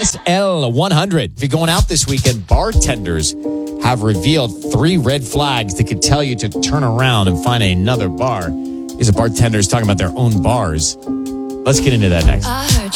Best L100. If you're going out this weekend, bartenders have revealed 3 red flags that could tell you to turn around and find another bar. These are bartenders talking about their own bars. Let's get into that next.